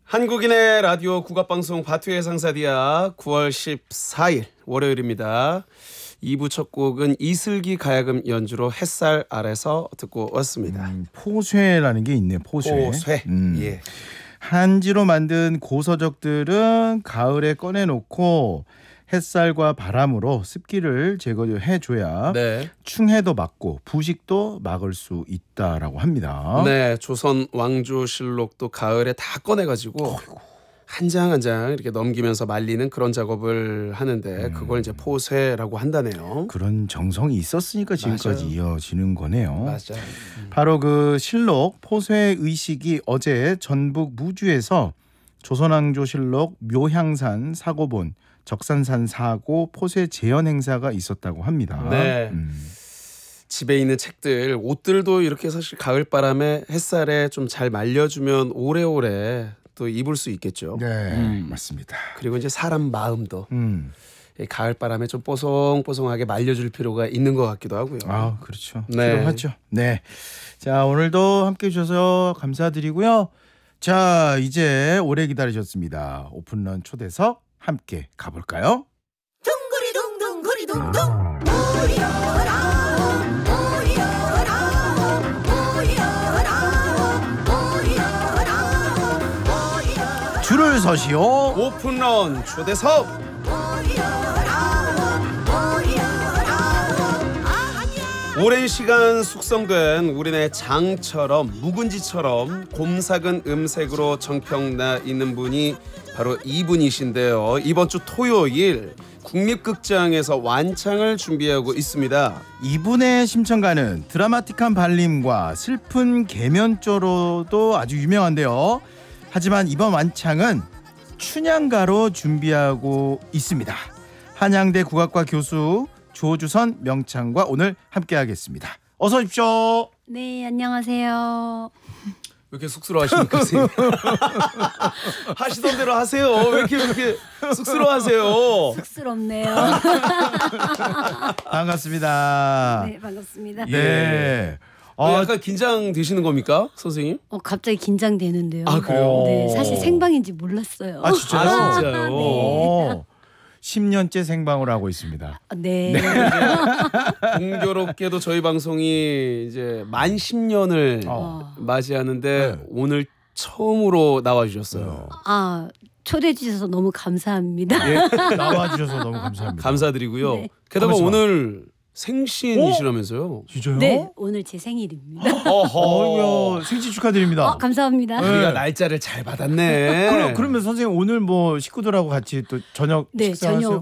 한국인의 라디오 국악방송 바투의 상사디아 9월 14일 월요일입니다. 2부 첫 곡은 이슬기 가야금 연주로 햇살 아래서 듣고 왔습니다. 포쇠라는 게 있네요. 포쇠. 예. 한지로 만든 고서적들은 가을에 꺼내놓고 햇살과 바람으로 습기를 제거해줘야 네. 충해도 막고 부식도 막을 수 있다라고 합니다. 네, 조선 왕조실록도 가을에 다 꺼내가지고 한 장 한 장 이렇게 넘기면서 말리는 그런 작업을 하는데 그걸 이제 포쇠라고 한다네요. 그런 정성이 있었으니까 지금까지 맞아요. 이어지는 거네요. 맞아요. 바로 그 실록 포쇠 의식이 어제 전북 무주에서 조선왕조실록 묘향산 사고본 적산산 사고 포쇠 재현 행사가 있었다고 합니다. 네. 집에 있는 책들, 옷들도 이렇게 사실 가을 바람에 햇살에 좀 잘 말려주면 오래오래 또 입을 수 있겠죠. 네, 맞습니다. 그리고 이제 사람 마음도 이 가을 바람에 좀 뽀송뽀송하게 말려줄 필요가 있는 것 같기도 하고요. 아, 그렇죠. 네. 필요하죠. 네. 자, 오늘도 함께 해주셔서 감사드리고요. 자, 이제 오래 기다리셨습니다. 오픈런 초대석 함께 가볼까요? 둥그리 둥둥 그리 둥둥 모여라 모여라 모여라 줄을 서시오. 오픈런 초대석. 오랜 시간 숙성된 우리네 장처럼 묵은지처럼 곰삭은 음색으로 정평나 있는 분이 바로 이분이신데요. 이번 주 토요일 국립극장에서 완창을 준비하고 있습니다. 이분의 심청가는 드라마틱한 발림과 슬픈 계면조로도 아주 유명한데요. 하지만 이번 완창은 춘향가로 준비하고 있습니다. 한양대 국악과 교수 조주선 명창과 오늘 함께하겠습니다. 어서 오십시오. 네, 안녕하세요. 왜 이렇게 쑥스러워하십니까, 선생님? 하시던 대로 하세요. 왜 이렇게 쑥스러워하세요? 쑥스럽네요. 반갑습니다. 네, 반갑습니다. 네. 약간 긴장되시는 겁니까, 선생님? 갑자기 긴장되는데요. 아, 그래요? 네, 사실 생방인지 몰랐어요. 아, 진짜요? 아, 진짜요? 오, 10년째 생방을 하고 있습니다. 네. 공교롭게도 저희 방송이 이제 만 10년을 맞이하는데 네. 오늘 처음으로 나와주셨어요. 아, 초대해 주셔서 너무 감사합니다. 예, 나와주셔서 너무 감사합니다. 감사드리고요. 네. 게다가 가만있어 봐. 오늘 생신이시라면서요? 진짜요? 네, 오늘 제 생일입니다. 어이구, 생신 축하드립니다. 감사합니다. 네. 우리가 날짜를 잘 받았네. 그러면 선생님 오늘 뭐 식구들하고 같이 또 저녁 네, 식사하세요? 저녁